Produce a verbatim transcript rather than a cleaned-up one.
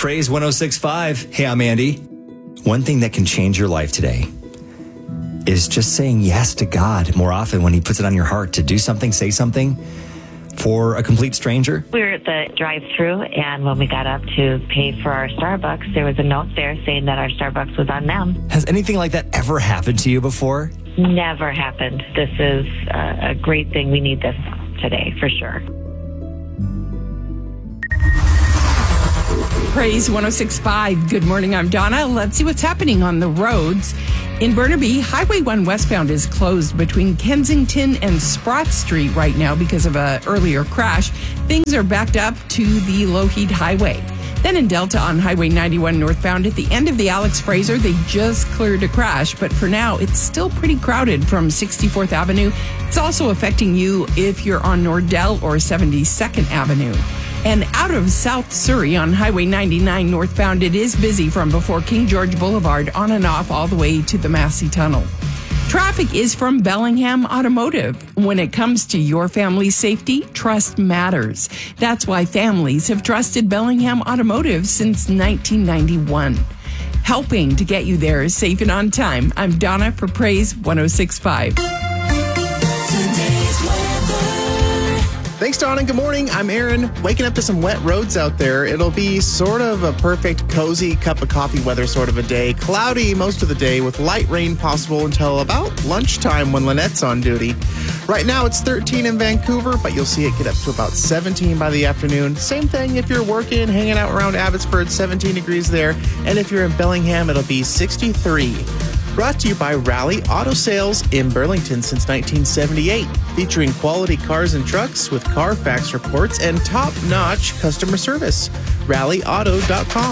Praise one oh six point five. Hey, I'm Andy. One thing that can change your life today is just saying yes to God more often when he puts it on your heart to do something, say something for a complete stranger. We were at the drive-thru, and when we got up to pay for our Starbucks, there was a note there saying that our Starbucks was on them. Has anything like that ever happened to you before? Never happened. This is a, a great thing. We need this today, for sure. Praise one oh six point five. Good morning, I'm Donna. Let's see what's happening on the roads. In Burnaby, Highway one westbound is closed between Kensington and Sprott Street right now because of an earlier crash. Things are backed up to the Lougheed Highway. Then in Delta on Highway ninety-one northbound, at the end of the Alex Fraser, they just cleared a crash. But for now, it's still pretty crowded from sixty-fourth Avenue. It's also affecting you if you're on Nordell or seventy-second Avenue. And out of South Surrey on Highway ninety-nine northbound, it is busy from before King George Boulevard on and off all the way to the Massey Tunnel. Traffic is from Bellingham Automotive. When it comes to your family's safety, trust matters. That's why families have trusted Bellingham Automotive since nineteen ninety-one. Helping to get you there safe and on time. I'm Donna for Praise one oh six point five. Thanks, Dawn, and good morning. I'm Aaron. Waking up to some wet roads out there. It'll be sort of a perfect, cozy cup of coffee weather sort of a day. Cloudy most of the day with light rain possible until about lunchtime when Lynette's on duty. Right now it's thirteen in Vancouver, but you'll see it get up to about seventeen by the afternoon. Same thing if you're working, hanging out around Abbotsford, seventeen degrees there. And if you're in Bellingham, it'll be sixty-three. Brought to you by Rally Auto Sales in Burlington since nineteen seventy-eight, featuring quality cars and trucks with Carfax reports and top-notch customer service. rally auto dot com.